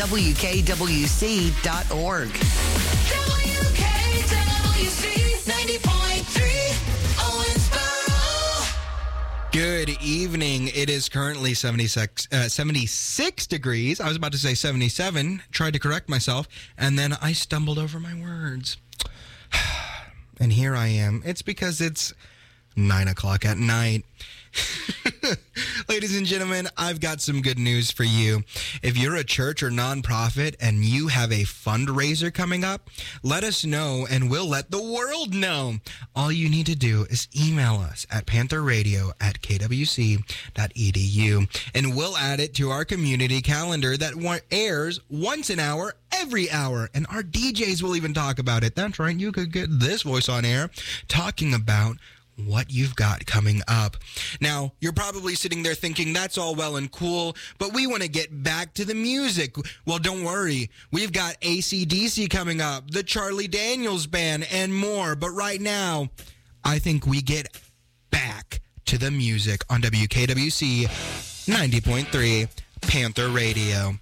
WKWC.org. WKWC 90.3 Owensboro. Good evening. It is currently 76 degrees. I was about to say 77. Tried to correct myself, and then I stumbled over my words. And here I am. It's because it's 9 o'clock at night. Ladies and gentlemen, I've got some good news for you. If you're a church or nonprofit and you have a fundraiser coming up, let us know and we'll let the world know. All you need to do is email us at pantherradio@kwc.edu and we'll add it to our community calendar that airs once an hour, every hour. And our DJs will even talk about it. That's right. You could get this voice on air talking about what you've got coming up. Now, you're probably sitting there thinking that's all well and cool, but we want to get back to the music. Well, don't worry. We've got AC/DC coming up, the Charlie Daniels Band, and more. But right now, I think we get back to the music on WKWC 90.3 Panther Radio.